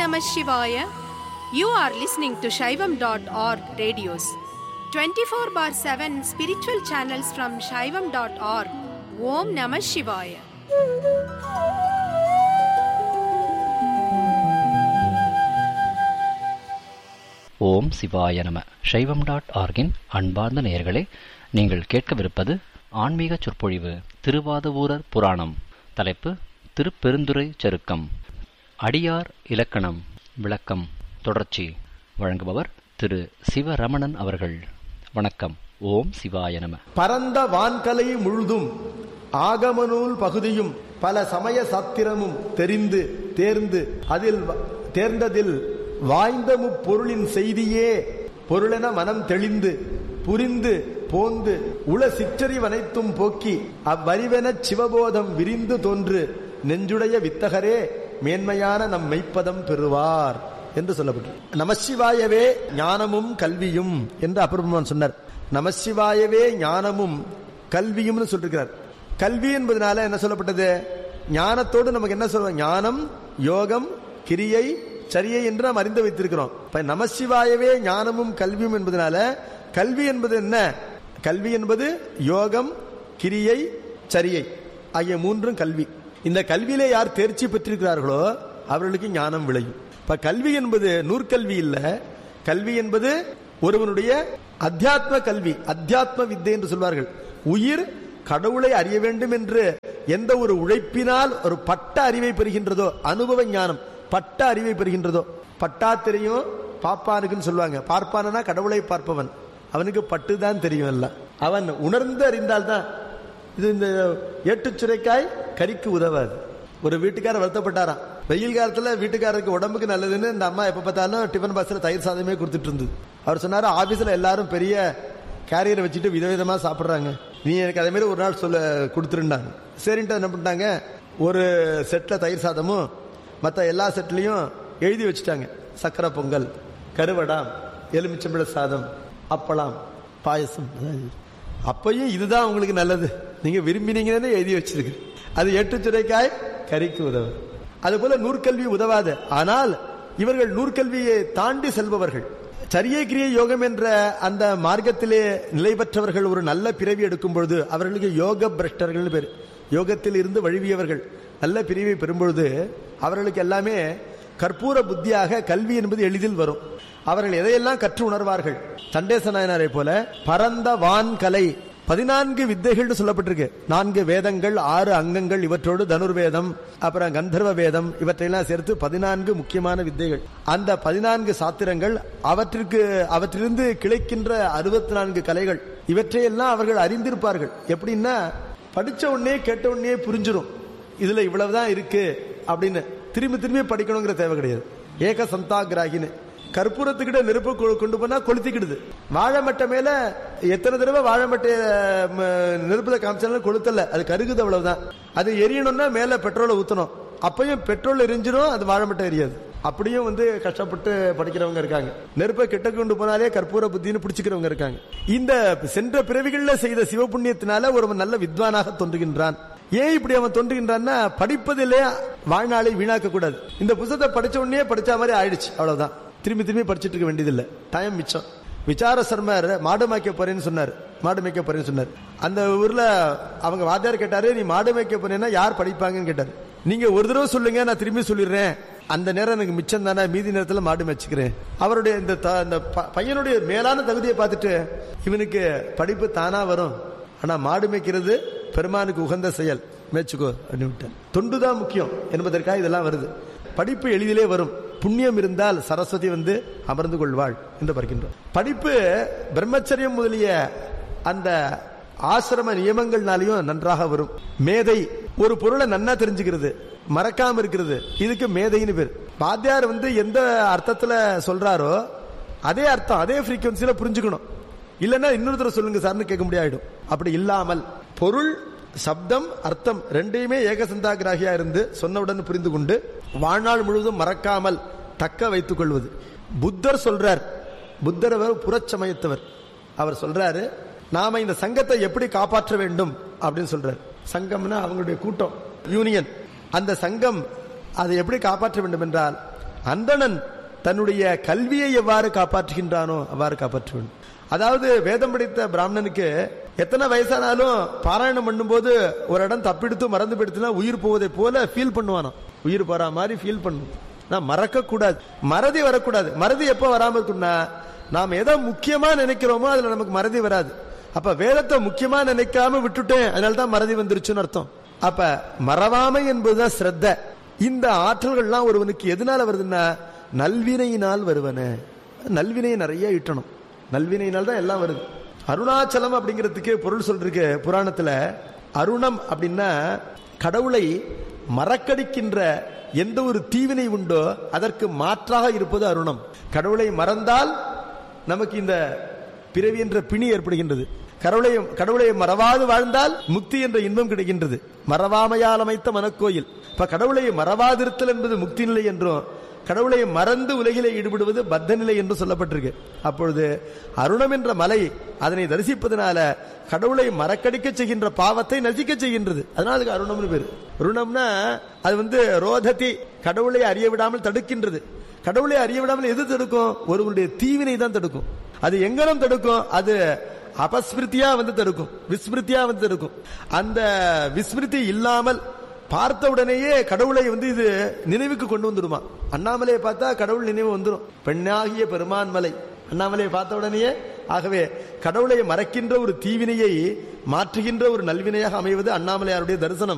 Namah Shivaya. You are listening to Shaivam.org radios. 24/7 spiritual channels from Shaivam.org. Om Namah Shivaya. ஓம் சிவாய நம. சைவம்.org-இன் அன்பார்ந்த நேயர்களே, நீங்கள் கேட்கவிருப்பது ஆன்மீக சொற்பொழிவு திருவாதவூரர் புராணம். தலைப்பு திருப்பெருந்துறை சருக்கம். அடியார் இலக்கணம் விளக்கம் தொடர்ச்சி. வழங்குபவர் திரு சிவரமணன் அவர்கள். வணக்கம். ஓம் சிவாய நம. பரந்த வான்கலை முழுதும் ஆகமநூல் பகுதியும் பல சமய சாத்திரமும் தெரிந்து தேர்ந்து அதில் தேர்ந்ததில் வாய்ந்த முப்பொருளின் செய்தியே பொருளென மனம் தெளிந்து புரிந்து போந்து உள சிற்றறிவனைத்தும் போக்கி அவ்வறிவெனச் சிவபோதம் விரிந்து தோன்று நெஞ்சுடைய வித்தகரே மேன்மையான நம் மெய்ப்பதம் பெறுவார் என்று சொல்லப்பட்டது. நமசிவாயவே ஞானமும் கல்வியும் என்று அப்பர் சொன்னார். நமசிவாயவே ஞானமும் கல்வியும் சொல்லிருக்கிறார். கல்வி என்பதனால என்ன சொல்லப்பட்டது? ஞானத்தோடு நமக்கு என்ன சொல்றோம்? ஞானம், யோகம், கிரியை, சரியை என்று நாம் அறிந்து வைத்திருக்கிறோம். இப்ப நமசிவாயவே ஞானமும் கல்வியும் என்பதனால கல்வி என்பது என்ன? கல்வி என்பது யோகம், கிரியை, சரியை ஆகிய மூன்றும் கல்வி. இந்த கல்வியிலே யார் தேர்ச்சி பெற்றிருக்கிறார்களோ அவர்களுக்கு ஞானம் விளையும். இப்ப கல்வி என்பது நூற்கல்வி இல்ல. கல்வி என்பது ஒருவனுடைய அத்தியாத்ம கல்வி, அத்தியாத்ம வித்தை என்று சொல்வார்கள். உயிர் கடவுளை அறிய வேண்டும் என்று எந்த ஒரு உழைப்பினால் ஒரு பட்ட அறிவை பெறுகின்றதோ, அனுபவ ஞானம் பட்ட அறிவை பெறுகின்றதோ, பட்டா தெரியும் பாப்பானுக்குன்னு சொல்லுவாங்க. பார்ப்பானா கடவுளை பார்ப்பவன், அவனுக்கு பட்டு தான் தெரியும். அல்ல அவன் உணர்ந்து அறிந்தால்தான். இது இந்த ஏட்டுச்சுரைக்காய் கறிக்கு உதவாது. ஒரு வீட்டுக்காரர் வருத்தப்பட்டாராம். வெயில் காலத்துல வீட்டுக்காரருக்கு உடம்புக்கு நல்லதுன்னு இந்த அம்மா எப்ப பார்த்தாலும் டிஃபன் பாக்ஸ்ல தயிர் சாதமே கொடுத்துட்டு இருந்தது. அவர் சொன்னாரு, ஆபீஸ்ல எல்லாரும் பெரிய கேரியரை வச்சுட்டு விதவிதமா சாப்பிடுறாங்க, நீ எனக்கு அதே மாதிரி ஒரு நாள் சொல்ல கொடுத்துருந்தாங்க. சரின்ட்டு என்ன பண்ணிட்டாங்க, ஒரு செட்ல தயிர் சாதமும் மற்ற எல்லா செட்லையும் எழுதி வச்சுட்டாங்க. சக்கரை பொங்கல், கருவடாம், எலுமிச்சம்பழ சாதம், அப்பளம், பாயசம். அப்பையும் இதுதான் உங்களுக்கு நல்லது, நீங்க விரும்பினீங்கன்னு எழுதி வச்சிருக்கு. அது ஏட்டுச்சுரைக்காய் கறிக்கு உதவு. அது போல நூற்கல்வி உதவாது. ஆனால் இவர்கள் நூற்கல்வியை தாண்டி செல்பவர்கள், சரியை கிரியை யோகம் என்ற அந்த மார்க்கத்திலே நிலை பெற்றவர்கள் ஒரு நல்ல பிறவி எடுக்கும் பொழுது அவர்களுக்கு யோக பிரஷ்டர்கள் பேர். யோகத்தில் இருந்து வழுவியவர்கள் நல்ல பிரிவை பெறும்பொழுது அவர்களுக்கு எல்லாமே கற்பூர புத்தியாக கல்வி என்பது எளிதில் வரும். அவர்கள் எதையெல்லாம் கற்று உணர்வார்கள். சண்டேச நாயனாரை போல பரந்த வான்கலை 14 வித்தைகள் சொல்லப்பட்டிருக்கு. 4 வேதங்கள், 6 அங்கங்கள், இவற்றோடு தனுர்வேதம், அப்புறம் கந்தர்வ வேதம், இவற்றையெல்லாம் சேர்த்து 14 முக்கியமான வித்தைகள். அந்த 14 சாத்திரங்கள், அவற்றிலிருந்து கிளைக்கின்ற 64 கலைகள், இவற்றையெல்லாம் அவர்கள் அறிந்திருப்பார்கள். எப்படின்னா படிச்ச உடனே கேட்ட உடனே புரிஞ்சிடும் இதுல இவ்வளவுதான் இருக்கு அப்படின்னு. திரும்பி திரும்பி படிக்கணுங்கிற தேவை கிடையாது. ஏக சந்தாகிராகின்னு கற்பூரத்துக்கிட்ட நெருப்பு கொண்டு போனா கொளுத்திக்கிடுது. வாழைமட்டை மேல எத்தனை தடவை வாழைமட்டை நெருப்புல காமிச்சாலும் கொளுத்தல, அது கருகுது, அவ்வளவுதான். அது எரியணும்னா மேல பெட்ரோலை ஊத்தணும், அப்பயும் பெட்ரோல் எரிஞ்சிடும், அது வாழைமட்டை எரியாது. அப்படியும் கஷ்டப்பட்டு படிக்கிறவங்க இருக்காங்க. நெருப்பை கிட்ட கொண்டு போனாலே கற்பூர புத்தின்னு பிடிச்சிக்கிறவங்க இருக்காங்க. இந்த சென்ற பிறவிகளில் செய்த சிவபுண்ணியத்தினால ஒரு நல்ல வித்வானாக தோன்றுகின்றான். ஏன் இப்படி அவன் தோன்றுகின்றான்னா, படிப்பதிலே வாழ்நாளை வீணாக்க கூடாது. இந்த புத்தகத்தை படிச்ச உடனே படிச்ச மாதிரி ஆயிடுச்சு, அவ்வளவுதான். திரும்பி திரும்பி படிச்சுட்டு இருக்க வேண்டியதில்லை, டைம் மிச்சம். விசார சர்மர் மாடு மேய்க்க போறேன்னு சொன்னார். மாடு மேய்க்க போறேன்னு சொன்னார். அந்த ஊர்ல அவங்க வாத்தியார் கேட்டாரு, நீ மாடு மேய்க்க போறேன்னா யார் படிப்பாங்கன்னு கேட்டாரு. நீங்க ஒரு தடவை சொல்லுங்க, நான் திரும்பி சொல்லிடுறேன், அந்த நேரம் எனக்கு மிச்சம் தானே, மீதி நேரத்தில் மாடு மேய்ச்சிக்கிறேன். அவருடைய இந்த பையனுடைய மேலான தகுதியை பார்த்துட்டு இவனுக்கு படிப்பு தானா வரும், ஆனா மாடு மேய்க்கிறது பெருமானுக்கு உகந்த செயல், மேய்ச்சிக்கோ அப்படின்னு விட்டார். தொண்டுதான் முக்கியம் என்பதற்காக இதெல்லாம் வருது. படிப்பு எளிதிலே வரும். புண்ணியம் இருந்தால் சரஸ்வதி அமர்ந்து கொள்வாள் என்று பார்க்கின்றோம். படிப்பு பிரம்மச்சரியம் முதலிய அந்த ஆசிரம நியமங்கள்னாலையும் நன்றாக வரும். மேதை ஒரு பொருளை நன்னா தெரிஞ்சுக்கிறது, மறக்காம இருக்கிறது, இதுக்கு மேதைன்னு பேர். வாத்தியார் எந்த அர்த்தத்துல சொல்றாரோ அதே அர்த்தம் அதே ஃப்ரீக்வன்சியில புரிஞ்சுக்கணும். இல்லைன்னா இன்னொருத்தர சொல்லுங்க சார்னு கேட்க முடியாயிடும். அப்படி இல்லாமல் பொருள், சப்தம், அர்த்தம் ரெண்டையுமே ஏகசந்தாகிராகியா இருந்து சொன்னவுடன் புரிந்து கொண்டு வாழ்நாள் முழுவதும் மறக்காமல் தக்க வைத்துக் கொள்வது. புத்தர் சொல்றார், புத்தர் புறச்சமயத்தவர். அவர் சொல்றாரு, நாம இந்த சங்கத்தை எப்படி காப்பாற்ற வேண்டும் அப்படின்னு சொல்றாரு. சங்கம்னா அவங்களுடைய கூட்டம், யூனியன். அந்த சங்கம் அதை எப்படி காப்பாற்ற வேண்டும் என்றால், அந்தணன் தன்னுடைய கல்வியை எவ்வாறு காப்பாற்றுகின்றானோ அவ்வாறு காப்பாற்ற வேண்டும். அதாவது வேதம் படித்த பிராமணனுக்கு எத்தனை வயசானாலும் பாராயணம் பண்ணும்போது ஒரு இடம் தப்பிடுத்து மறந்து போயிடுத்துனா உயிர் போவதை போல ஃபீல் பண்ணுவானோ, உயிர் போற மாதிரி ஃபீல் பண்ணும். நான் மறக்க கூடாது, மறதி வரக்கூடாது. மறதி எப்ப வராம இருக்குன்னா நாம் எதை முக்கியமா நினைக்கிறோமோ அதுல நமக்கு மறதி வராது. அப்ப வேதத்தை முக்கியமா நினைக்காம விட்டுட்டேன், அதனால்தான் மறதி வந்துருச்சுன்னு அர்த்தம். அப்ப மறவாமை என்பதுதான் ஸ்ரத்த. இந்த ஆற்றல்கள்லாம் ஒருவனுக்கு எதனால வருதுன்னா நல்வினையினால் வருவன. நல்வினையை நிறைய ஈட்டணும், நல்வினையினால் தான் எல்லாம் வருது. அருணாச்சலம் அப்படிங்கிறதுக்கு பொருள் சொல்றதுக்கு புராணத்துல அருணம் அப்படின்னா கடவுளை மறக்கடிக்கின்ற எந்த ஒரு தீவினை உண்டோ அதற்கு மாற்றாக இருப்பது அருணம். கடவுளை மறந்தால் நமக்கு இந்த பிறவி என்ற பிணி ஏற்படுகின்றது. கடவுளை மறவாது வாழ்ந்தால் முக்தி என்ற இன்பம் கிடைக்கின்றது. மறவாமையால் அமைத்த மனக்கோயில். இப்ப கடவுளை மறவாதிருத்தல் என்பது முக்தி நிலை என்றும், கடவுளை மறந்து உலகிலே ஈடுபடுவது பத்த நிலை என்று சொல்லப்பட்டிருக்கு. அப்பொழுது அருணம் என்ற மலை அதனை தரிசிப்பதனால கடவுளை மறக்கடிக்க செய்கின்ற பாவத்தை நசிக்க செய்கின்றது. அதனால அதுக்கு அருணம்னு பேரு. ருணம்னா அது ரோததி, கடவுளை அறிய விடாமல் தடுக்கின்றது. கடவுளை அறிய விடாமல் எது தடுக்கும்? ஒருவருடைய தீவினை தான் தடுக்கும். அது எங்கனம் தடுக்கும்? அது அபஸ்மிருதியா தடுக்கும், விஸ்மிருதியா தடுக்கும். அந்த விஸ்மிருதி இல்லாமல் பார்த்த உடனேயே கடவுளை இது நினைவுக்கு கொண்டு வந்துடுமா. அண்ணாமலையை பார்த்தா கடவுள் நினைவு வந்துடும். பெண்ணாகிய பெருமான் மலை அண்ணாமலையை பார்த்த உடனேயே. ஆகவே கடவுளை மறக்கின்ற ஒரு தீவினையை மாற்றுகின்ற ஒரு நல்வினையாக அமைவது அண்ணாமலையாருடைய தரிசனம்.